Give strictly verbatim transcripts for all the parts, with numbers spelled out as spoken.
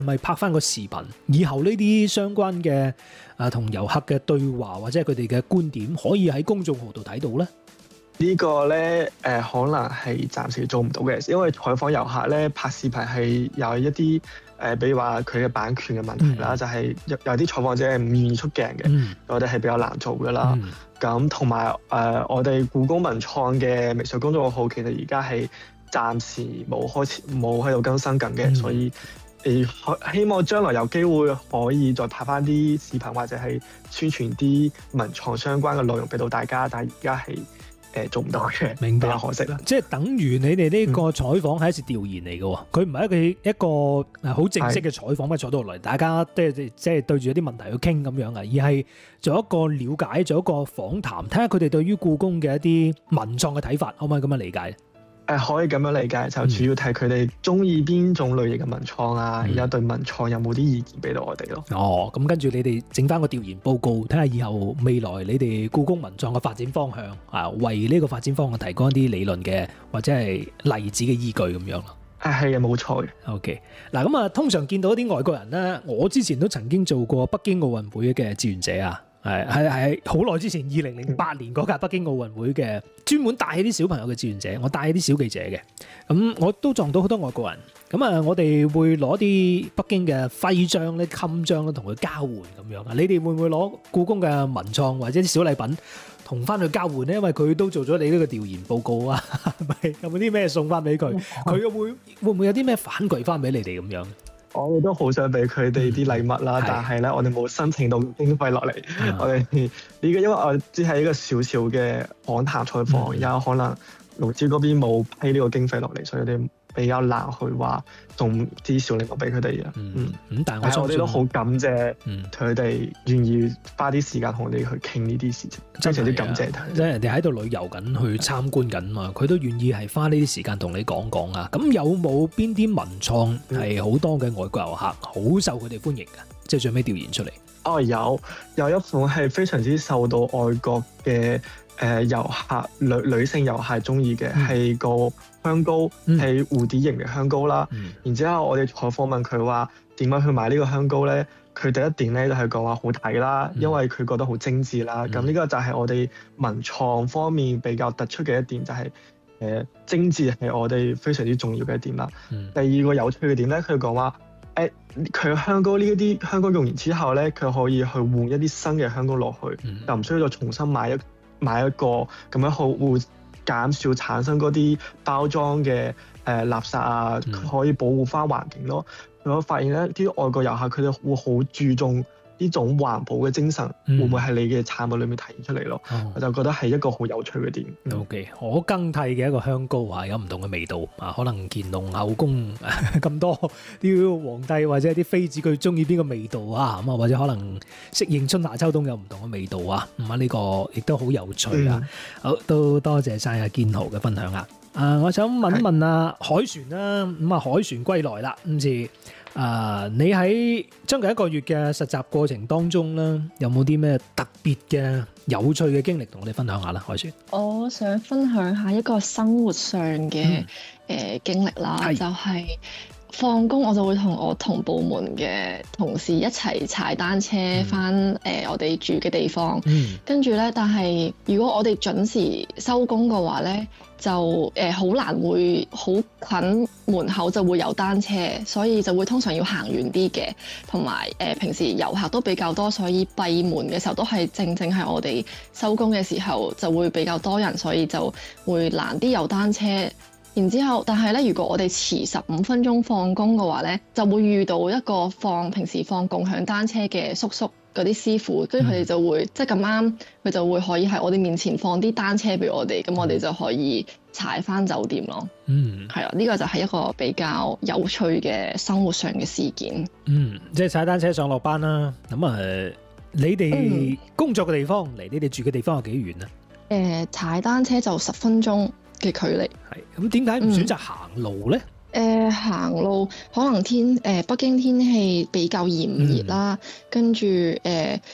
咪拍翻個視頻，以後呢啲相關嘅啊同遊客嘅對話或者係佢哋嘅觀點，可以喺公眾號度睇到咧？ 呢個咧誒、呃，可能係暫時做唔到嘅，因為採訪遊客咧拍視頻係有一啲誒、呃，比如話佢嘅版權嘅問題啦，嗯、就係有有啲採訪者係唔願意出鏡嘅，嗯、我哋係比較難做噶啦。咁同埋誒，我哋故宮文創嘅微信公眾號其實而家係暫時冇開始冇喺度更新緊嘅，嗯、所以誒、呃、希望將來有機會可以再拍翻啲視頻或者係宣傳啲文創相關嘅內容俾到大家，但係而家係誒做唔到嘅，明白，比較可惜啦。 即係等於你哋呢個採訪係一次調研嚟嘅，佢唔係一個一個好正式嘅採訪，咩坐到落嚟，大家即係即係對住一啲問題去傾咁樣啊，而係做一個了解，做一個訪談，睇下佢哋對於故宮嘅一啲文創嘅睇法，可唔可以咁樣理解？ 誒可以咁樣理解，就主要睇佢哋中意邊種類型嘅文創啊，而家、嗯、對文創有冇啲意見俾到我哋咯。 哦，咁跟住你哋整翻個調研報告，睇下以後未來你哋故宮文創嘅發展方向啊，為呢個發展方向提供一啲理論嘅或者係例子嘅依據咁樣咯。 誒係嘅，冇錯嘅。 OK， 嗱咁啊，通常見到啲外國人咧，我之前都曾經做過北京奧運會嘅志願者啊。係係係好耐之前，二零零八年嗰屆北京奧運會嘅，專門帶起啲小朋友嘅志願者，我帶起啲小記者嘅，咁我都撞到好多外國人，咁啊我哋會攞啲北京嘅徽章咧、襟章咧同佢交換咁樣啊，你哋會唔會攞故宮嘅文創或者啲小禮品同翻去交換咧？因為佢都做咗你呢個調研報告啊，係有冇啲咩送翻俾佢？佢又會會唔會有啲咩反饋翻俾你哋咁樣？ 我哋都好想俾佢哋啲禮物啦，嗯、但係咧，我哋冇申請到經費落嚟。嗯、我哋呢個因為我只係一個小小嘅訪談採訪，有、嗯、可能勞資嗰邊冇批呢個經費落嚟，所以我哋比較難去話送啲小禮物俾佢哋嘅。嗯，嗯但係我哋都好感謝佢哋願意花啲時間同我哋去傾呢啲事情，非常之感謝佢。 即係人哋喺度旅遊緊，去參觀緊嘛，佢都願意係花呢啲時間同你講講啊。咁有冇邊啲文創係好多嘅外國遊客好受佢哋歡迎嘅？即係最尾調研出嚟。 哦，有有一款係非常之受到外國嘅誒遊客女女性遊客中意嘅，係、嗯、個香膏，係蝴蝶形嘅香膏啦。嗯、然之後我哋採訪問佢話點樣去買呢個香膏咧？佢第一點咧就係講話好睇啦，嗯、因為佢覺得好精緻啦。咁呢、嗯、個就係我哋文創方面比較突出嘅一點，就係、是、誒、呃、精緻係我哋非常之重要嘅一點啦。嗯、第二個有趣嘅點咧，佢講話誒佢香膏呢一啲香膏用完之後咧，佢可以去換一啲新嘅香膏落去，嗯、就唔需要再重新買一買一個，咁樣好會減少產生嗰啲包裝嘅誒、呃、垃圾啊，嗯、可以保護翻環境咯。我發現咧，啲外國遊客佢哋會好注重呢種環保嘅精神，嗯、會唔會係你嘅產品裏面體現出嚟咯？哦、我就覺得係一個好有趣嘅點。 O K，可更替嘅一個香膏啊，有唔同嘅味道啊，可能乾隆後宮咁多啲皇帝或者啲妃子佢中意邊個味道啊？咁啊，或者可能適應春夏秋冬有唔同嘅味道啊？咁啊，呢個亦都好有趣啊！嗯、好，都多謝晒阿建豪嘅分享啊！啊、呃，我想問一問啊，是海船啦，咁啊，海船歸來啦，咁似啊，你喺將近一個月嘅實習過程當中咧，有冇啲咩特別嘅有趣嘅經歷同我哋分享下啦？海船， 我想分享下一個生活上嘅誒、嗯呃、經歷啦，是就係放工我就會同我同部門嘅同事一齊踩單車返誒、嗯呃、我哋住嘅地方，嗯、跟住咧，但係如果我哋準時收工嘅話咧，就誒好、呃、難會好近門口就會有單車，所以就會通常要行遠啲嘅，同埋誒平時遊客都比較多，所以閉門嘅時候都係正正係我哋收工嘅時候就會比較多人，所以就會難啲有單車。然之後，但係咧，如果我哋遲十五分鐘放工嘅話咧，就會遇到一個放平時放共享單車嘅叔叔嗰啲師傅，跟住佢哋就會、嗯、即係咁啱，佢就會可以喺我哋面前放啲單車俾我哋，咁我哋就可以踩返酒店咯。嗯，係啊，呢、這個就係一個比較有趣嘅生活上嘅事件。 嗯，即係踩單車上落班啦。咁啊，你哋工作嘅地方離、嗯、你哋住嘅地方有幾遠啊？誒、 呃，踩單車就十分鐘嘅距離。 係咁，點解唔選擇行路咧？ 誒、呃、行路可能天誒、呃、北京天氣比較炎熱啦，嗯、跟住誒、呃、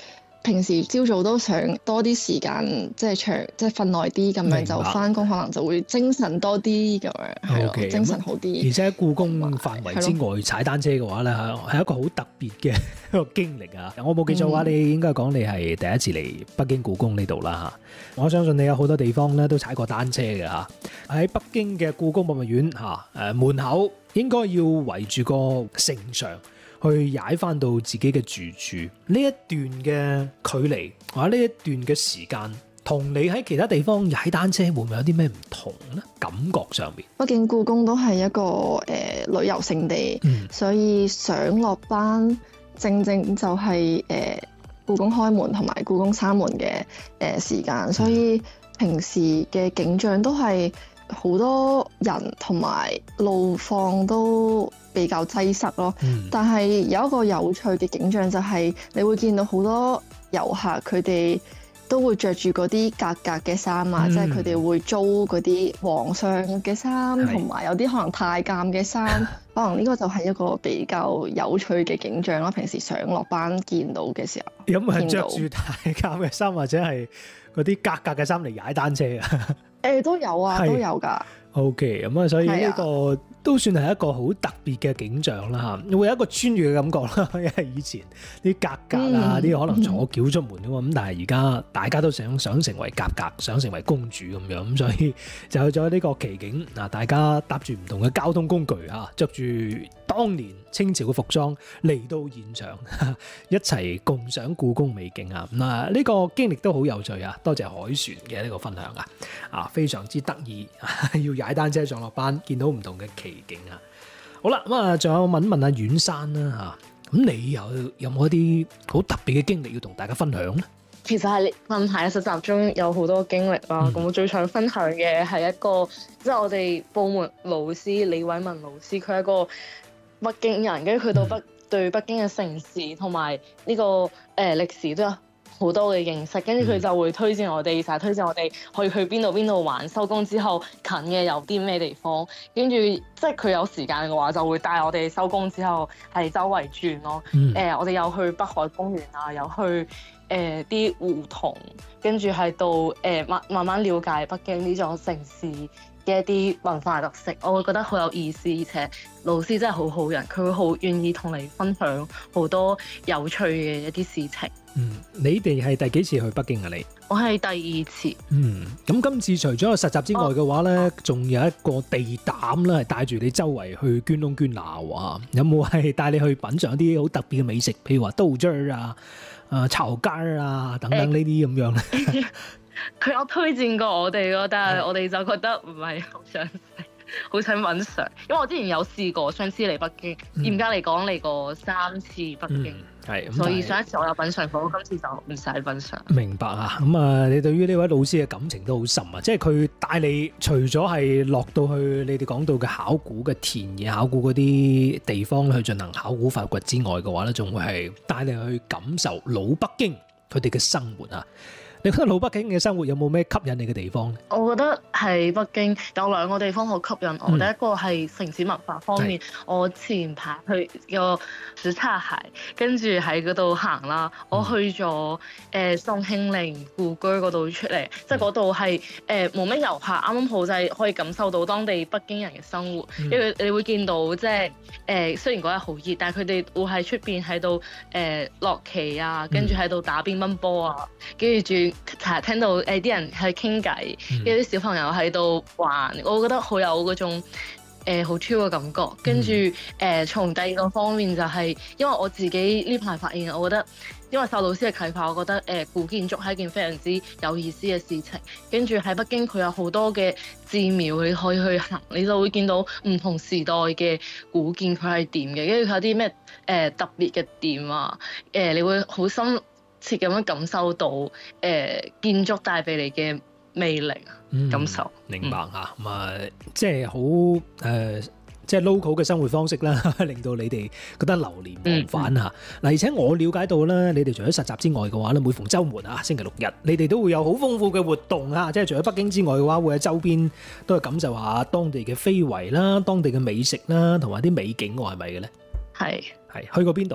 平時朝早都想多啲時間，即係長，即係瞓耐啲咁樣，就翻工可能就會精神多啲咁樣，係咯， Okay， 精神好啲。 而且喺故宮範圍之外踩單車嘅話咧，係一個好特別嘅一個經歷啊！我冇記錯嘅話，嗯、你應該講你係第一次嚟北京故宮呢度啦嚇。我相信你有好多地方咧都踩過單車嘅嚇。喺北京嘅故宮博物院嚇誒門口應該要圍住個城牆去踩翻到自己嘅住處，呢一段嘅距離或者呢一段嘅時間，同你喺其他地方踩單車會唔會有啲咩唔同呢？感覺上面， 畢竟故宮都係一個誒、呃、旅遊勝地，嗯、所以上落班正正就係、是、誒、呃、故宮開門同埋故宮閂門嘅誒、呃、時間，所以平時嘅景象都係好多人同埋路況都比較擠塞咯，嗯、但係有一個有趣嘅景象就係你會見到好多遊客佢哋都會着住嗰啲格格嘅衫啊，嗯、即係佢哋會租嗰啲皇上嘅衫，同埋有啲可能太監嘅衫，可能呢個就係一個比較有趣嘅景象咯。平時上落班見到嘅時候， 有冇人着住太監嘅衫或者係嗰啲格格嘅衫嚟踩單車啊？ 誒都有啊，都有㗎。 O.K. 咁啊，所以呢個都算係一個好特別嘅景象啦嚇，會有一個穿越嘅感覺啦。因為以前啲格格啊，啲、嗯、可能坐轎出門㗎嘛，咁、嗯、但係而家大家都想想成為格格，想成為公主咁樣，咁所以就有咗呢個奇景嗱，大家搭住唔同嘅交通工具啊，着住當年清朝嘅服裝嚟到現場，一齊共賞故宮美景啊！嗱，呢個經歷都好有趣啊！多謝海旋嘅呢個分享啊，啊非常之得意，要踩單車上落班，見到唔同嘅奇景啊！好啦，咁啊，仲有問問阿遠山啦嚇，咁你有有冇一啲好特別嘅經歷要同大家分享咧？ 其實係近排嘅實習中有好多經歷啦，咁、嗯、我最想分享嘅係一個，即、就、係、是、我哋部門老師李偉文老師，佢係一個北京人，跟住佢到北、嗯、對北京嘅城市同埋呢個誒、呃、歷史都有好多嘅認識，跟住佢就會推薦我哋，成日推薦我哋可以去邊度邊度玩，收工之後近嘅有啲咩地方，跟住即係佢有時間嘅話就會帶我哋收工之後係周圍轉咯。誒、嗯呃，我哋有去北海公園啊，有去誒啲、呃、胡同，跟住係到誒慢慢慢了解北京呢座城市嘅一啲文化特色，我會覺得好有意思，而且老師真係好好人，佢會好願意同你分享好多有趣嘅一啲事情。 嗯，你哋係第幾次去北京啊？你？ 我係第二次。 嗯，咁今次除咗實習之外嘅話咧，仲、哦、有一個地膽啦，係帶住你周圍去捐窿捐罅啊！有冇係帶你去品嚐一啲好特別嘅美食，譬如話豆汁兒啊、啊炒肝啊等等呢啲咁樣咧？ 佢有推薦過我哋咯，但係我哋就覺得唔係好想食，好想品嚐。因為我之前有試過，上次嚟北京，嚴格嚟講嚟過三次北京，係、嗯，所以上一次我有品嚐過，今次就唔使品嚐。明白啊，咁啊，你對於呢位老師嘅感情都好深啊，即係佢帶你除咗係落到去你哋講到嘅考古嘅田野考古嗰啲地方去進行考古發掘之外嘅話咧，仲會係帶你去感受老北京佢哋嘅生活啊。你覺得老北京嘅生活有冇咩吸引你嘅地方咧？ 我覺得喺北京有兩個地方好吸引我。嗯、第一個係城市文化方面，我前排去個什剎海，跟住喺嗰度行啦。我去咗誒、呃、宋慶齡故居嗰度出嚟，即係嗰度係誒冇咩遊客，啱啱好就係可以感受到當地北京人嘅生活。嗯、因為你會見到即係誒雖然嗰日好熱，但係佢哋會喺出邊喺度誒落棋啊，跟住喺度打乒乓波啊，跟住住。成日聽到誒啲、呃、人喺傾偈，跟住啲小朋友喺度玩，我覺得好有嗰種誒好 chill 嘅感覺。跟住誒從第二個方面就係、是，因為我自己呢排發現，我覺得因為受老師嘅啟發，我覺得誒、呃、古建築係一件非常之有意思嘅事情。跟住喺北京佢有好多嘅寺廟你可以去行，你就會見到唔同時代嘅古建佢係點嘅，跟住佢有啲咩誒特別嘅點啊，誒、呃、你會好深切咁樣感受到誒、呃、建築帶俾你嘅魅力、嗯、感受。明白嚇，咁啊、 嗯，即係好誒，即係 local 嘅生活方式啦，令到你哋覺得流連忘返嚇。嗱、嗯，而且我了解到咧，你哋除咗實習之外嘅話咧，每逢週末啊，星期六日，你哋都會有好豐富嘅活動啊！即係除咗北京之外嘅話，會喺周邊都係感受下當地嘅非遺啦、當地嘅美食啦，同埋啲美景，我係咪嘅咧？係係去過邊度啊？ 誒、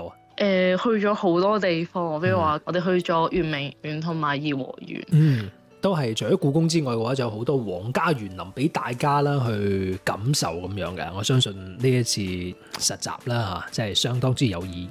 誒去咗好多地方，比如話我哋去咗圓明園同埋頤和園。 嗯，都係除咗故宮之外嘅話，就有好多皇家園林俾大家啦去感受咁樣嘅。我相信呢一次實習啦嚇，即係相當之有意